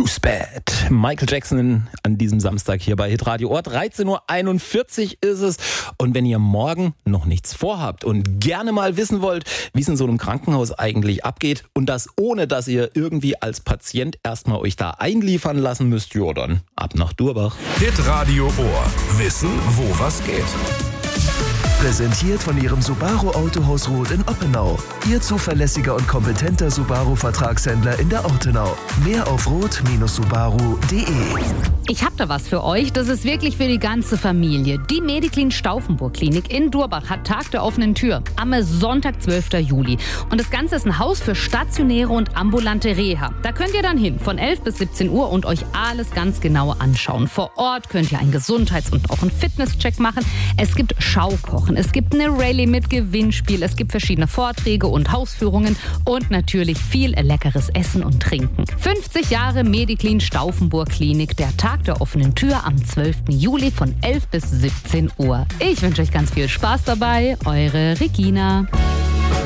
Bluesbad. Michael Jackson an diesem Samstag hier bei Hitradio Ohr. 13.41 Uhr ist es. Und wenn ihr morgen noch nichts vorhabt und gerne mal wissen wollt, wie es in so einem Krankenhaus eigentlich abgeht und das ohne, dass ihr irgendwie als Patient erstmal euch da einliefern lassen müsst, ja dann ab nach Durbach. Hitradio Ohr. Wissen, wo was geht. Präsentiert von Ihrem Subaru Autohaus Roth in Oppenau. Ihr zuverlässiger und kompetenter Subaru-Vertragshändler in der Ortenau. Mehr auf roth-subaru.de. Ich hab da was für euch, das ist wirklich für die ganze Familie. Die Mediclin Stauffenburg Klinik in Durbach hat Tag der offenen Tür am Sonntag, 12. Juli. Und das Ganze ist ein Haus für stationäre und ambulante Reha. Da könnt ihr dann hin von 11 bis 17 Uhr und euch alles ganz genau anschauen. Vor Ort könnt ihr einen Gesundheits- und auch einen Fitnesscheck machen. Es gibt Schaukochen, es gibt eine Rallye mit Gewinnspiel, es gibt verschiedene Vorträge und Hausführungen und natürlich viel leckeres Essen und Trinken. 50 Jahre Mediclin Stauffenburg Klinik, der Tag der offenen Tür am 12. Juli von 11 bis 17 Uhr. Ich wünsche euch ganz viel Spaß dabei. Eure Regina.